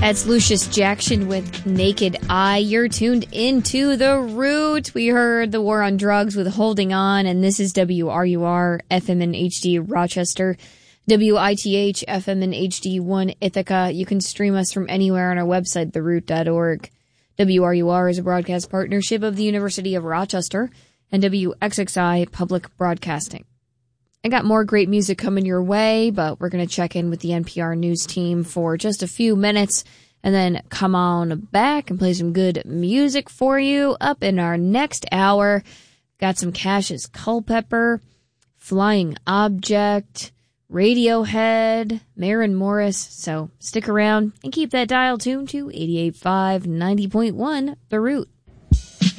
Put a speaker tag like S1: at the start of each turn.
S1: That's Lucius Jackson with Naked Eye. You're tuned into The Root. We heard The War on Drugs with Holding On, and this is WRUR FM and HD Rochester, WITH FM and HD1 Ithaca. You can stream us from anywhere on our website, theroot.org. WRUR is a broadcast partnership of the University of Rochester and WXXI Public Broadcasting. I got more great music coming your way, but we're going to check in with the NPR News team for just a few minutes and then come on back and play some good music for you. Up in our next hour, got some Cash's Culpepper, Flying Object, Radiohead, Maren Morris. So stick around and keep that dial tuned to 88.5, 90.1, The Root.